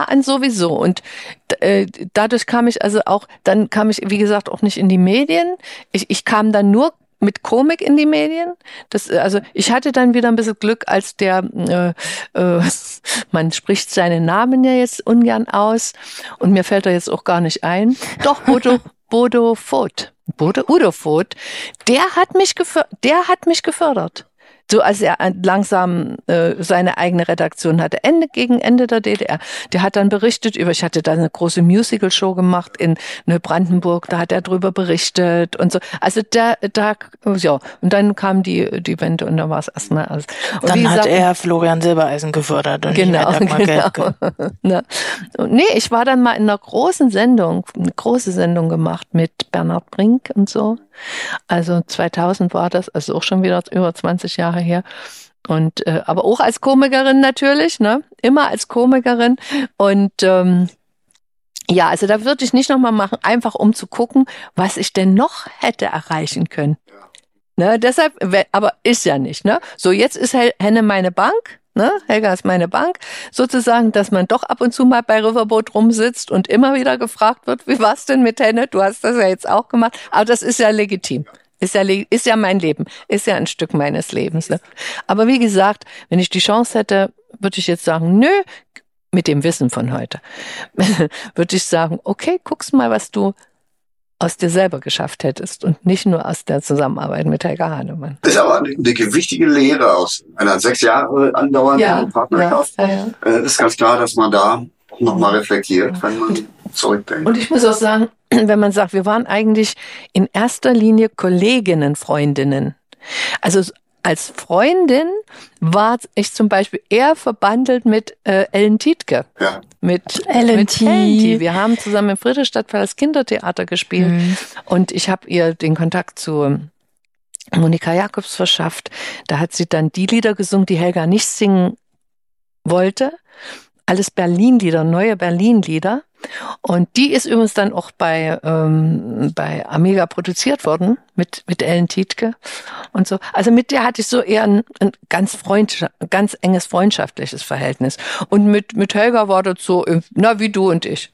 an sowieso. Und dadurch kam ich wie gesagt, auch nicht in die Medien. Ich kam dann nur mit Komik in die Medien. Ich hatte dann wieder ein bisschen Glück, als man spricht seinen Namen ja jetzt ungern aus und mir fällt er jetzt auch gar nicht ein. Doch, Udo Voth, der hat mich gefördert. So als er langsam seine eigene Redaktion hatte, gegen Ende der DDR. Der hat dann berichtet ich hatte da eine große Musical-Show gemacht in Neubrandenburg, da hat er drüber berichtet und so. Also und dann kam die Wende und dann war es erstmal alles. Und dann hat er Florian Silbereisen gefördert und genau. Nee, ich war dann mal in einer große Sendung gemacht mit Bernhard Brink und so. Also 2000 war das, also auch schon wieder über 20 Jahre her. Und aber auch als Komikerin natürlich, ne? Immer als Komikerin. Und also da würde ich nicht nochmal machen, einfach um zu gucken, was ich denn noch hätte erreichen können. Ne? Deshalb, aber ist ja nicht, ne? So, jetzt ist Henne meine Bank. Ne? Helga ist meine Bank, sozusagen, dass man doch ab und zu mal bei Riverboat rumsitzt und immer wieder gefragt wird, wie war's denn mit Henne? Du hast das ja jetzt auch gemacht, aber das ist ja legitim. Ist ja mein Leben, ist ja ein Stück meines Lebens. Ne? Aber wie gesagt, wenn ich die Chance hätte, würde ich jetzt sagen, nö, mit dem Wissen von heute, würde ich sagen, okay, guck's mal, was du aus dir selber geschafft hättest und nicht nur aus der Zusammenarbeit mit Helga Hahnemann. Das ist aber eine wichtige Lehre aus einer 6 Jahre andauernden Partnerschaft. Ja. Das ist ganz klar, dass man da nochmal reflektiert, wenn man zurückdenkt. Und ich muss auch sagen, wenn man sagt, wir waren eigentlich in erster Linie Kolleginnen, Freundinnen. Also als Freundin war ich zum Beispiel eher verbandelt mit Ellen Tietke. Ja. Mit Ellen Tietke. Wir haben zusammen im Friedrichstadtpalast Kindertheater gespielt. Und ich habe ihr den Kontakt zu Monika Jacobs verschafft. Da hat sie dann die Lieder gesungen, die Helga nicht singen wollte. Alles Berlin-Lieder, neue Berlin-Lieder. Und die ist übrigens dann auch bei Amiga produziert worden, mit Ellen Tietke und so. Also mit der hatte ich so eher ein ganz enges freundschaftliches Verhältnis. Und mit Helga war das so, wie du und ich.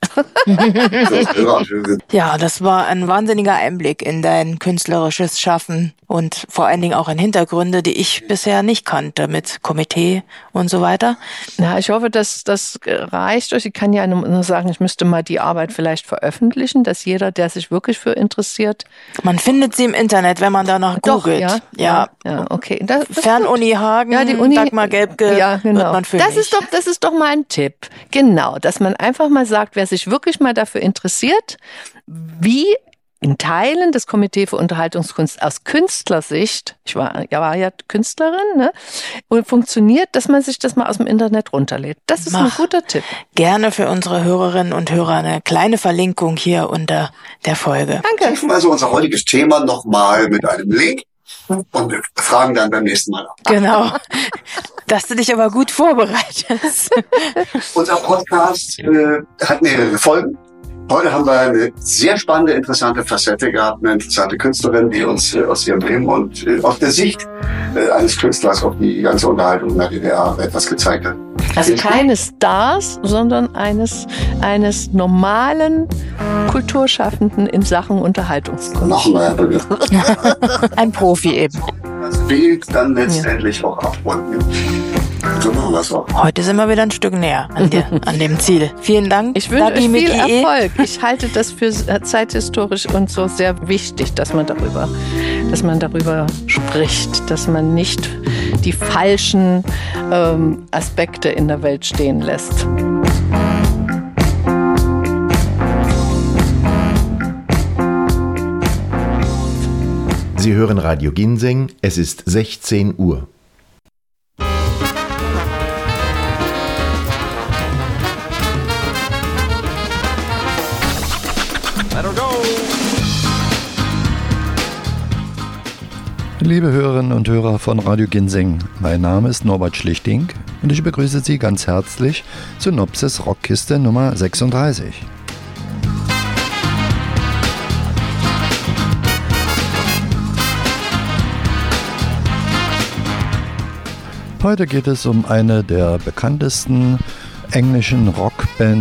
Ja, das war ein wahnsinniger Einblick in dein künstlerisches Schaffen und vor allen Dingen auch in Hintergründe, die ich bisher nicht kannte, mit Komitee und so weiter. Na, ich hoffe, dass das reicht euch. Ich kann ja nur sagen, ich müsste mal die Arbeit vielleicht veröffentlichen, dass jeder, der sich wirklich für interessiert. Man findet sie im Internet, wenn man danach googelt. Ja, okay. Das Fernuni Hagen, die Uni, Dagmar Gelbke, genau. wird man fündig. Das ist doch mal ein Tipp. Genau, dass man einfach mal sagt, wer sich wirklich mal dafür interessiert, wie in Teilen das Komitee für Unterhaltungskunst aus Künstlersicht, ich war ja Künstlerin, ne, und funktioniert, dass man sich das mal aus dem Internet runterlädt. Das ist ein guter Tipp. Gerne für unsere Hörerinnen und Hörer eine kleine Verlinkung hier unter der Folge. Danke. Also unser heutiges Thema nochmal mit einem Link und wir fragen dann beim nächsten Mal ab. Genau. Dass du dich aber gut vorbereitest. Unser Podcast hat mehrere Folgen. Heute haben wir eine sehr spannende, interessante Facette gehabt, eine interessante Künstlerin, die uns aus ihrem Leben und aus der Sicht eines Künstlers auf die ganze Unterhaltung in der DDR etwas gezeigt hat. Also keine Stars, sondern eines normalen Kulturschaffenden in Sachen Unterhaltungskunst. Noch ein neuer Begriff. Ein Profi eben. Das Bild dann letztendlich auch abrunden. So machen wir es auch. Heute sind wir wieder ein Stück näher an dem Ziel. Vielen Dank. Ich wünsche euch viel Erfolg. Ich halte das für zeithistorisch und so sehr wichtig, dass man darüber spricht, dass man nicht die falschen Aspekte in der Welt stehen lässt. Sie hören Radio Ginseng, es ist 16 Uhr. Liebe Hörerinnen und Hörer von Radio Ginseng, mein Name ist Norbert Schlichting und ich begrüße Sie ganz herzlich zu Nopses Rockkiste Nummer 36. Heute geht es um eine der bekanntesten englischen Rockbands